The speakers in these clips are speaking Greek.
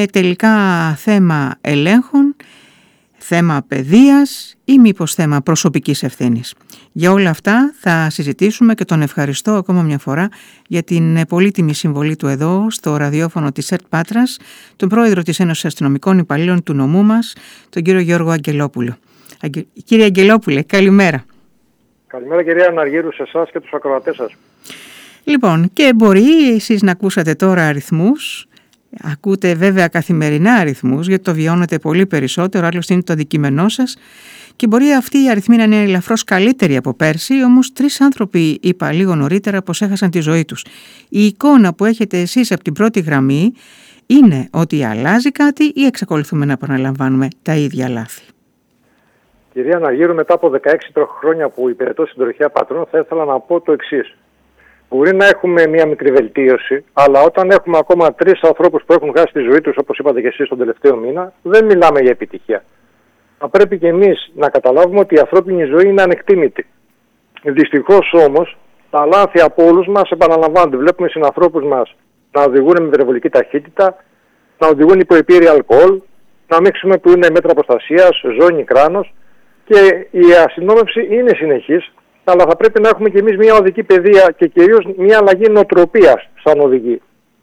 είναι τελικά θέμα ελέγχων, θέμα παιδείας ή μήπως θέμα προσωπικής ευθύνης? Για όλα αυτά θα συζητήσουμε και τον ευχαριστώ ακόμα μια φορά για την πολύτιμη συμβολή του εδώ στο ραδιόφωνο της ΕΡΤ Πάτρας, τον πρόεδρο της Ένωσης Αστυνομικών Υπαλλήλων του νομού μας, τον κύριο Γιώργο Αγγελόπουλο. Κύριε Αγγελόπουλε, καλημέρα. Καλημέρα κυρία Αναργύρου, σε εσάς και τους ακροατές σας. Λοιπόν, και μπορεί εσείς να ακούσατε τώρα αριθμούς. Ακούτε βέβαια καθημερινά αριθμούς, γιατί το βιώνετε πολύ περισσότερο, άλλωστε είναι το αντικείμενό σας, και μπορεί αυτοί οι αριθμοί να είναι ελαφρώς καλύτεροι από πέρσι, όμως 3 άνθρωποι, είπα λίγο νωρίτερα, πως έχασαν τη ζωή τους. Η εικόνα που έχετε εσείς από την πρώτη γραμμή είναι ότι αλλάζει κάτι ή εξακολουθούμε να επαναλαμβάνουμε τα ίδια λάθη? Κυρία Αναργύρου, μετά από 16 χρόνια που υπηρετώ στην τροχιά πατρών, θα ήθελα να πω το εξής. Μπορεί να έχουμε μία μικρή βελτίωση, αλλά όταν έχουμε ακόμα 3 ανθρώπους που έχουν χάσει τη ζωή τους, όπως είπατε και εσείς τον τελευταίο μήνα, δεν μιλάμε για επιτυχία. Θα πρέπει και εμείς να καταλάβουμε ότι η ανθρώπινη ζωή είναι ανεκτήμητη. Δυστυχώς όμως, τα λάθη από όλους μας επαναλαμβάνονται. Βλέπουμε συνανθρώπους μας να οδηγούν με υπερβολική ταχύτητα, να οδηγούν υπό επίρρεια αλκοόλ, να μην χρησιμοποιούν μέτρα προστασίας, ζώνη, κράνος, και η αστυνόμευση είναι συνεχής. Αλλά θα πρέπει να έχουμε και εμείς μια οδική παιδεία και κυρίως μια αλλαγή νοοτροπίας σαν οδηγοί.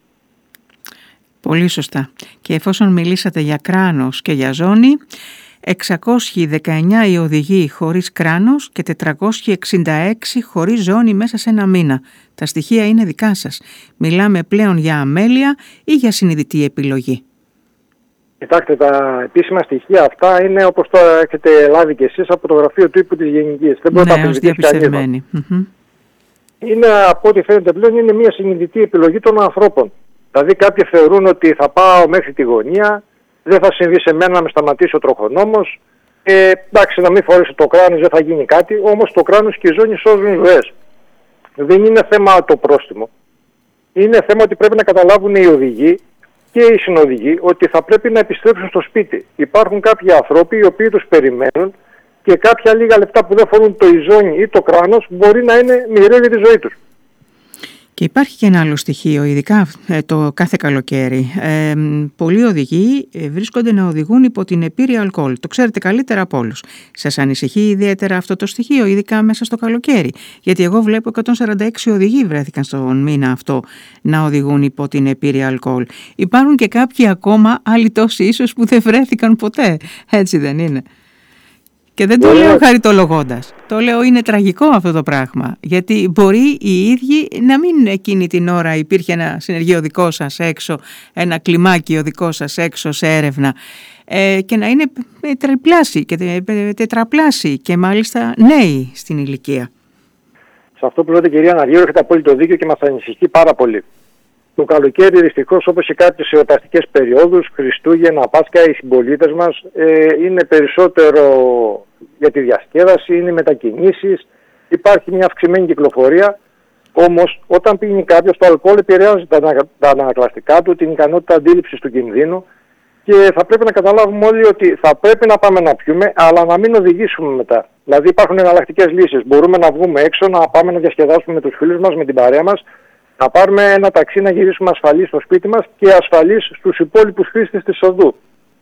Πολύ σωστά. Και εφόσον μιλήσατε για κράνος και για ζώνη, 619 οι οδηγοί χωρίς κράνος και 466 χωρίς ζώνη μέσα σε ένα μήνα. Τα στοιχεία είναι δικά σας. Μιλάμε πλέον για αμέλεια ή για συνειδητή επιλογή? Κοιτάξτε, τα επίσημα στοιχεία αυτά είναι όπως το έχετε λάβει και εσείς από το γραφείο τύπου της Γενικής. Δεν μπορεί να τα αμφισβητήσει κανείς. Είναι, από ό,τι φαίνεται πλέον, είναι μια συνειδητή επιλογή των ανθρώπων. Δηλαδή κάποιοι θεωρούν ότι θα πάω μέχρι τη γωνία, δεν θα συμβεί σε μένα να με σταματήσει ο τροχονόμος, εντάξει, να μην φορέσω το κράνος, δεν θα γίνει κάτι, όμως το κράνος και η ζώνη σώζουν ζωές. Δεν είναι θέμα το πρόστιμο. Είναι θέμα ότι πρέπει να καταλάβουν οι οδηγοί και οι συνοδηγοί ότι θα πρέπει να επιστρέψουν στο σπίτι. Υπάρχουν κάποιοι άνθρωποι οι οποίοι τους περιμένουν και κάποια λίγα λεπτά που δεν φορούν το ιζόνι ή το κράνος μπορεί να είναι μοιραίο για τη ζωή τους. Και υπάρχει και ένα άλλο στοιχείο, ειδικά το κάθε καλοκαίρι. Πολλοί οδηγοί βρίσκονται να οδηγούν υπό την επίρρεια αλκοόλ. Το ξέρετε καλύτερα από όλους. Σας ανησυχεί ιδιαίτερα αυτό το στοιχείο, ειδικά μέσα στο καλοκαίρι? Γιατί εγώ βλέπω 146 οδηγοί βρέθηκαν στον μήνα αυτό να οδηγούν υπό την επίρρεια αλκοόλ. Υπάρχουν και κάποιοι ακόμα, άλλοι τόσοι ίσως, που δεν βρέθηκαν ποτέ. Έτσι δεν είναι? Και δεν το λέω χαριτολογώντας. Το λέω, είναι τραγικό αυτό το πράγμα. Γιατί μπορεί οι ίδιοι να μην εκείνη την ώρα υπήρχε ένα συνεργείο δικό σας έξω, ένα κλιμάκιο δικό σας έξω σε έρευνα, και να είναι τριπλάσιοι και τετραπλάσιοι και μάλιστα νέοι στην ηλικία. Σε αυτό που λέτε, κυρία Αναργύρου, έχετε απόλυτο δίκιο και μας ανησυχεί πάρα πολύ. Το καλοκαίρι, δυστυχώς, όπως και κάποιες εορταστικές περιόδους, Χριστούγεννα, Πάσχα, οι συμπολίτες μας είναι περισσότερο για τη διασκέδαση, είναι μετακινήσεις, υπάρχει μια αυξημένη κυκλοφορία. Όμως, όταν πίνει κάποιος, το αλκοόλ επηρεάζει τα ανακλαστικά του, την ικανότητα αντίληψης του κινδύνου, και θα πρέπει να καταλάβουμε όλοι ότι θα πρέπει να πάμε να πιούμε, αλλά να μην οδηγήσουμε μετά. Δηλαδή, υπάρχουν εναλλακτικές λύσεις. Μπορούμε να βγούμε έξω, να πάμε να διασκεδάσουμε με τους φίλους μας, με την παρέα μας, να πάρουμε ένα ταξί, να γυρίσουμε ασφαλείς στο σπίτι μας και ασφαλείς στους υπόλοιπους χρήστες της οδού.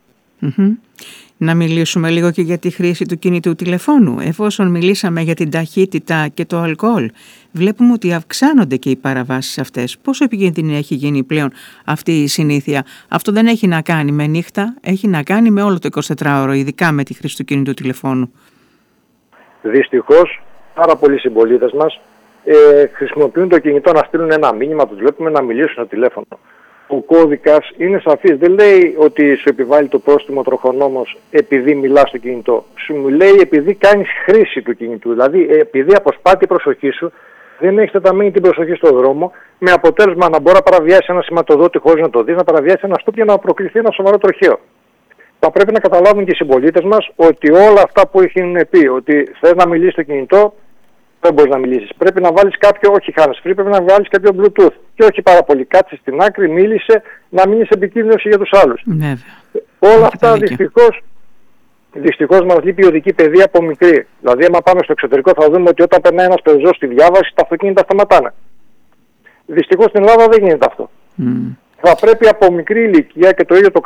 Να μιλήσουμε λίγο και για τη χρήση του κινητού τηλεφώνου. Εφόσον μιλήσαμε για την ταχύτητα και το αλκοόλ, βλέπουμε ότι αυξάνονται και οι παραβάσεις αυτές. Πόσο επικίνδυνη έχει γίνει πλέον αυτή η συνήθεια? Αυτό δεν έχει να κάνει με νύχτα, έχει να κάνει με όλο το 24ωρο, ειδικά με τη χρήση του κινητού τηλεφώνου. Δυστυχώς, πάρα πολλοί συμπολίτες μας χρησιμοποιούν το κινητό να στείλουν ένα μήνυμα, τους βλέπουμε να μιλήσουν στο τηλέφωνο. Ο κώδικας είναι σαφής. Δεν λέει ότι σου επιβάλλει το πρόστιμο τροχονόμος επειδή μιλάς στο κινητό. Σου λέει επειδή κάνεις χρήση του κινητού. Δηλαδή επειδή αποσπά την προσοχή σου, δεν έχεις τεταμένη την προσοχή στον δρόμο, με αποτέλεσμα να μπορεί να παραβιάσει ένα σηματοδότη χωρίς να το δεις, να παραβιάσει ένα στόπ για να προκληθεί ένα σοβαρό τροχαίο. Θα πρέπει να καταλάβουν και οι συμπολίτες μας ότι όλα αυτά που έχουν πει, ότι θες να μιλήσεις στο κινητό, δεν μπορείς να μιλήσεις. Πρέπει να βάλεις κάποιο, όχι hands free, πρέπει να βάλεις κάποιο Bluetooth. Και όχι πάρα πολύ. Κάτσε στην άκρη, μίλησε, να μην είσαι επικίνδυνος για τους άλλους. Όλα αυτά δυστυχώς μας λείπει η οδική παιδεία από μικρή. Δηλαδή, άμα πάμε στο εξωτερικό, θα δούμε ότι όταν περνάει ένας πεζός στη διάβαση, τα αυτοκίνητα σταματάνε. Δυστυχώς στην Ελλάδα δεν γίνεται αυτό. Θα πρέπει από μικρή ηλικία, και το ίδιο το